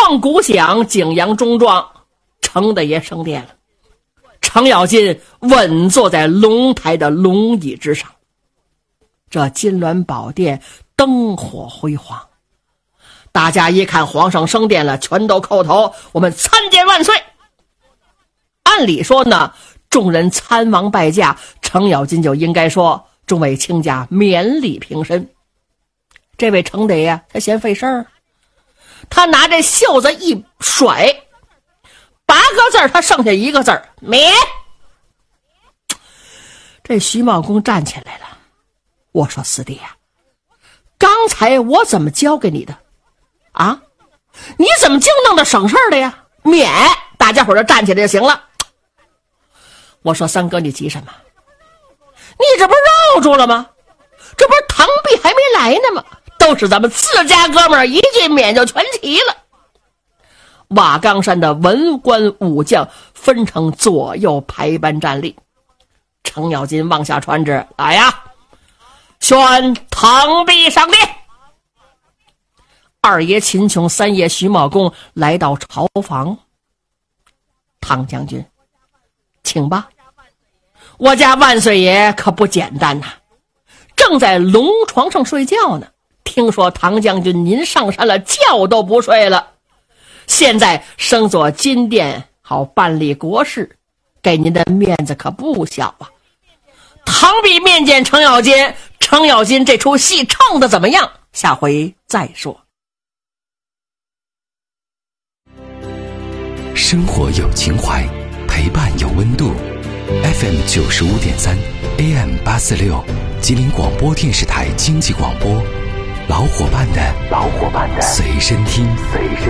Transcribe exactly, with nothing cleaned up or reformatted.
放鼓响，景阳中状，程大爷升殿了。程咬金稳坐在龙台的龙椅之上，这金銮宝殿灯火辉煌，大家一看皇上升殿了，全都叩头，我们参见万岁。按理说呢，众人参王拜驾，程咬金就应该说众位卿家免礼平身。这位程大爷他嫌费事儿，他拿这袖子一甩，八个字他剩下一个字儿免。这徐茂公站起来了，我说四弟啊，刚才我怎么教给你的啊？你怎么净弄得省事儿的呀？免，大家伙就站起来就行了。我说三哥你急什么？你这不是绕住了吗？这不是堂弟还没来呢吗？都是咱们自家哥们儿，一句免就全齐了。瓦岗山的文官武将分成左右排班站立，程咬金往下传旨，来呀，宣堂弟上殿。二爷秦琼，三爷徐茂公来到朝房。唐将军请吧，我家万岁爷可不简单呐、啊，正在龙床上睡觉呢。听说唐将军您上山了，觉都不睡了，现在升做金殿，好办理国事，给您的面子可不小啊。唐弟面见程咬金，程咬金这出戏唱得怎么样？下回再说。 生活有情怀，陪伴有温度。F M 九十五点三 A M 八四六，吉林广播电视台经济广播，老伙伴的老伙伴的随身听，随身